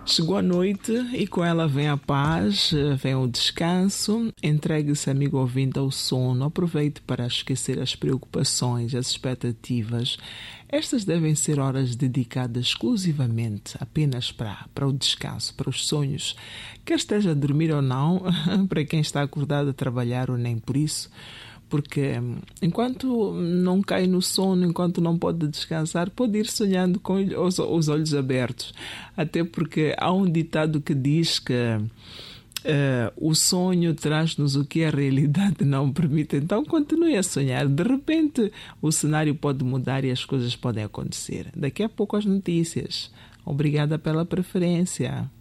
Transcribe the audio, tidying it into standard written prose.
Chegou a noite e com ela vem a paz, vem o descanso. Entregue-se, amigo ouvinte, ao sono. Aproveite para esquecer as preocupações, as expectativas. Estas devem ser horas dedicadas exclusivamente apenas para o descanso, para os sonhos. Quer esteja a dormir ou não, para quem está acordado a trabalhar ou nem por isso. Porque enquanto não cai no sono, enquanto não pode descansar, pode ir sonhando com os olhos abertos. Até porque há um ditado que diz que o sonho traz-nos o que a realidade não permite. Então continue a sonhar. De repente o cenário pode mudar e as coisas podem acontecer. Daqui a pouco as notícias. Obrigada pela preferência.